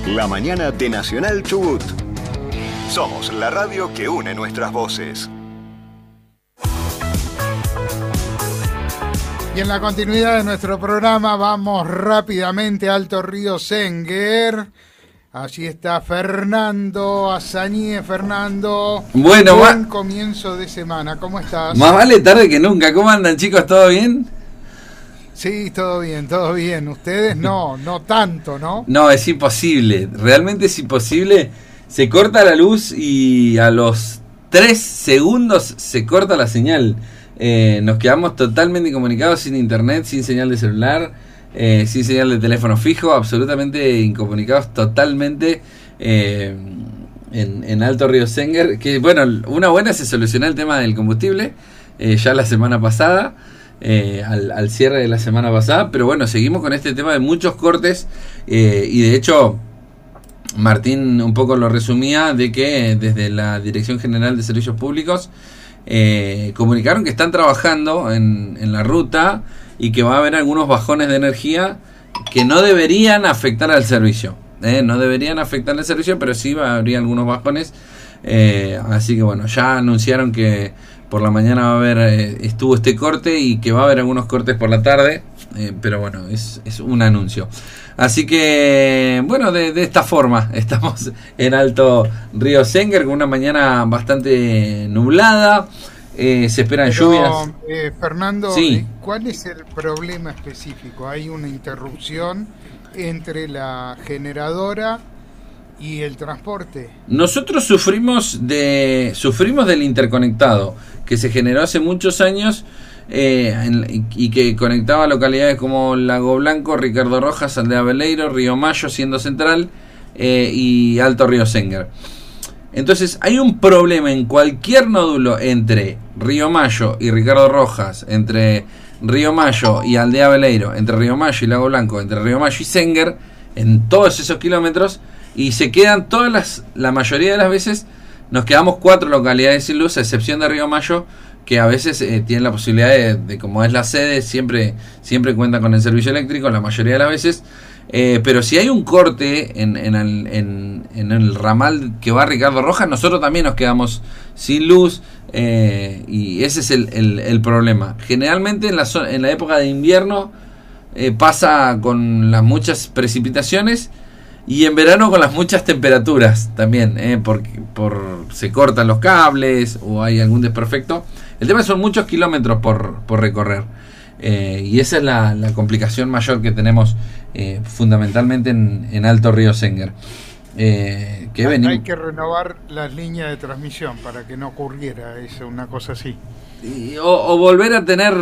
La mañana de Nacional Chubut. Somos la radio que une nuestras voces. Y en la continuidad de nuestro programa vamos rápidamente a Alto Río Senguer. Allí está Fernando Azañe. Fernando, bueno, buen comienzo de semana. ¿Cómo estás? Más vale tarde que nunca. ¿Cómo andan, chicos? ¿Todo bien? Sí, todo bien, todo bien. Ustedes no tanto, ¿no? No, es imposible. Realmente es imposible. Se corta la luz y a los 3 segundos se corta la señal. Nos quedamos totalmente incomunicados, sin internet, sin señal de celular, sin señal de teléfono fijo, absolutamente incomunicados totalmente en Alto Río Senguer. Que bueno, una buena se solucionó el tema del combustible ya la semana pasada, al cierre de la semana pasada, pero bueno, seguimos con este tema de muchos cortes y de hecho Martín un poco lo resumía de que desde la Dirección General de Servicios Públicos comunicaron que están trabajando en la ruta y que va a haber algunos bajones de energía que no deberían afectar al servicio. No deberían afectar al servicio, pero sí habría algunos bajones. Así que bueno, ya anunciaron que por la mañana va a haber, estuvo este corte y que va a haber algunos cortes por la tarde. Pero bueno, es un anuncio. Así que, bueno, de esta forma estamos en Alto Río Senguer con una mañana bastante nublada. Se esperan lluvias. Fernando, sí. ¿Cuál es el problema específico? ¿Hay una interrupción entre la generadora y el transporte? Nosotros sufrimos del interconectado que se generó hace muchos años. Y que conectaba localidades como Lago Blanco, Ricardo Rojas, Aldea Veleiro, Río Mayo siendo central, y Alto Río Senguer. Entonces hay un problema en cualquier nódulo entre Río Mayo y Ricardo Rojas, entre Río Mayo y Aldea Veleiro, entre Río Mayo y Lago Blanco, entre Río Mayo y Senguer, en todos esos kilómetros, y se quedan la mayoría de las veces nos quedamos 4 localidades sin luz, a excepción de Río Mayo, que a veces tienen la posibilidad de como es la sede, siempre cuentan con el servicio eléctrico, la mayoría de las veces. Pero si hay un corte en el ramal que va a Ricardo Rojas, nosotros también nos quedamos sin luz, y ese es el problema. Generalmente en la época de invierno pasa con las muchas precipitaciones, y en verano con las muchas temperaturas también, porque se cortan los cables o hay algún desperfecto. El tema son muchos kilómetros por recorrer, y esa es la complicación mayor que tenemos fundamentalmente en Alto Río Senguer. Hay que renovar las líneas de transmisión para que no ocurriera una cosa así. O volver a tener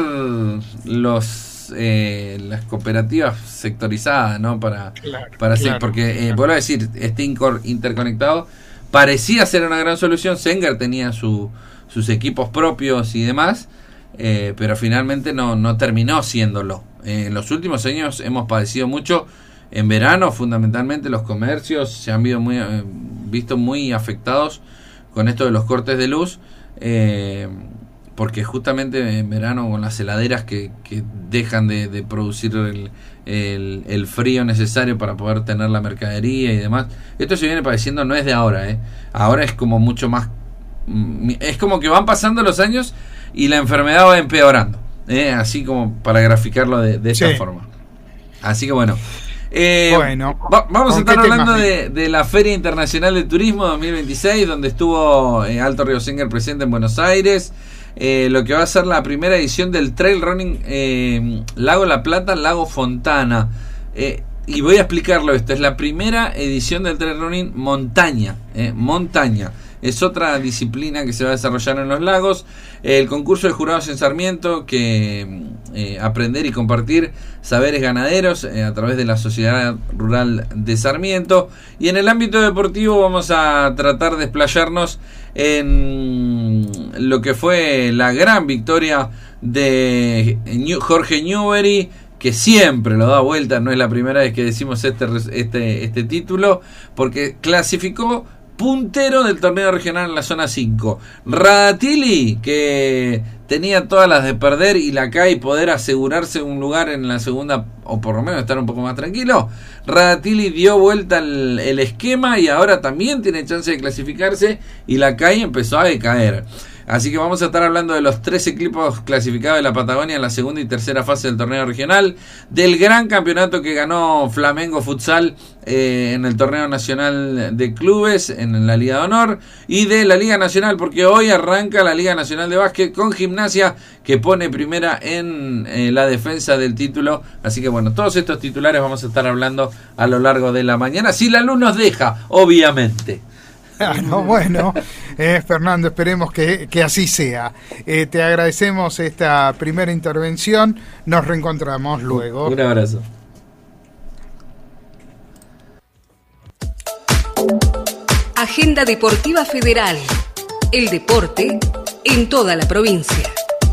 las cooperativas sectorizadas, ¿no? Para hacer, porque vuelvo a decir, este interconectado parecía ser una gran solución. Senguer tenía sus equipos propios y demás, pero finalmente no terminó siéndolo. En los últimos años hemos padecido mucho. En verano, fundamentalmente, los comercios se han visto muy afectados con esto de los cortes de luz, porque justamente en verano, con las heladeras que dejan de producir el frío necesario para poder tener la mercadería y demás. Esto se viene padeciendo, no es de ahora, ahora es como mucho más. Es como que van pasando los años y la enfermedad va empeorando, así como para graficarlo de esta forma. Así que bueno, vamos a estar hablando de la Feria Internacional de Turismo 2026, donde estuvo Alto Río Senguer presente en Buenos Aires. Lo que va a ser la primera edición del Trail Running Lago La Plata, Lago Fontana. Y voy a explicarlo esto. Es la primera edición del Trail Running montaña. Montaña. Es otra disciplina que se va a desarrollar en los lagos. El concurso de jurados en Sarmiento, que aprender y compartir saberes ganaderos a través de la Sociedad Rural de Sarmiento. Y en el ámbito deportivo vamos a tratar de explayarnos en lo que fue la gran victoria de Jorge Newbery, que siempre lo da vuelta. No es la primera vez que decimos este título, porque clasificó puntero del torneo regional en la zona 5. Radatili, que tenía todas las de perder y la CAI poder asegurarse un lugar en la segunda, o por lo menos estar un poco más tranquilo. Radatili dio vuelta el esquema y ahora también tiene chance de clasificarse y la CAI empezó a decaer. Así que vamos a estar hablando de los 3 equipos clasificados de la Patagonia en la segunda y tercera fase del torneo regional, del gran campeonato que ganó Flamengo Futsal en el torneo nacional de clubes, en la Liga de Honor, y de la Liga Nacional, porque hoy arranca la Liga Nacional de Básquet con Gimnasia, que pone primera en la defensa del título. Así que bueno, todos estos titulares vamos a estar hablando a lo largo de la mañana, si la luz nos deja, obviamente. Claro, bueno, Fernando, esperemos que así sea. Te agradecemos esta primera intervención, nos reencontramos luego. Un abrazo. Agenda Deportiva Federal. El deporte en toda la provincia.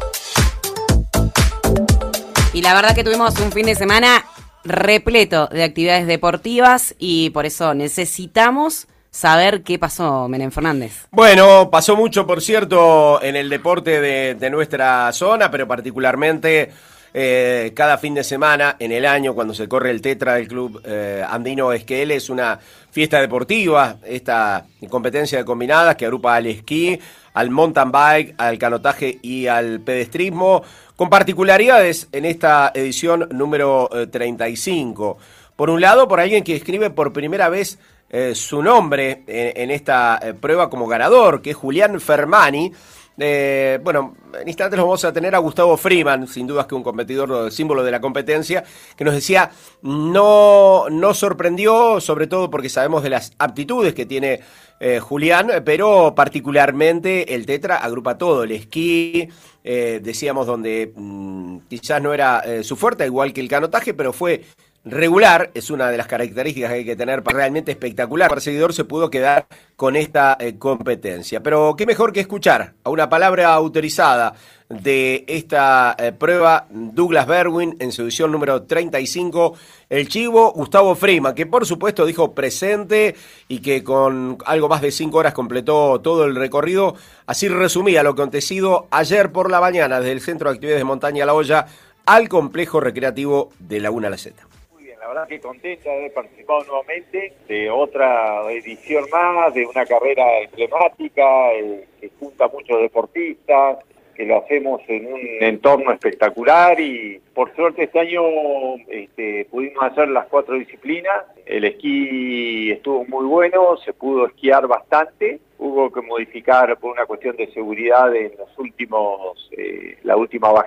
Y la verdad que tuvimos un fin de semana repleto de actividades deportivas y por eso necesitamos saber qué pasó, Menem Fernández. Bueno, pasó mucho, por cierto, en el deporte de nuestra zona, pero particularmente cada fin de semana en el año, cuando se corre el Tetra del Club Andino Esquel, es una fiesta deportiva, esta competencia de combinadas que agrupa al esquí, al mountain bike, al canotaje y al pedestrismo, con particularidades en esta edición número 35. Por un lado, por alguien que escribe por primera vez su nombre en esta prueba como ganador, que es Julián Fermani. Bueno, en instantes lo vamos a tener a Gustavo Freeman, sin dudas que un competidor símbolo de la competencia, que nos decía, no sorprendió, sobre todo porque sabemos de las aptitudes que tiene Julián, pero particularmente el Tetra agrupa todo, el esquí, decíamos donde quizás no era su fuerte, igual que el canotaje, pero fue regular, es una de las características que hay que tener, realmente espectacular. El perseguidor se pudo quedar con esta competencia. Pero qué mejor que escuchar a una palabra autorizada de esta prueba, Douglas Berwin, en su edición número 35, el chivo Gustavo Freeman, que por supuesto dijo presente y que con algo más de 5 horas completó todo el recorrido. Así resumía lo acontecido ayer por la mañana desde el Centro de Actividades de Montaña La Hoya al complejo recreativo de Laguna La Zeta. La verdad que contenta de haber participado nuevamente de otra edición más, de una carrera emblemática que junta a muchos deportistas, que lo hacemos en un entorno espectacular y por suerte este año pudimos hacer las 4 disciplinas. El esquí estuvo muy bueno, se pudo esquiar bastante, hubo que modificar por una cuestión de seguridad en los últimos, la última bajada